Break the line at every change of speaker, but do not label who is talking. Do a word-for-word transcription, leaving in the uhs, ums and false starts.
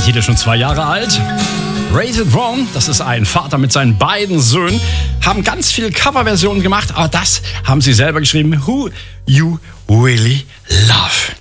Hit ist schon zwei Jahre alt. Raise It Wrong, das ist ein Vater mit seinen beiden Söhnen, haben ganz viele Coverversionen gemacht, aber das haben sie selber geschrieben. Who You Really Love.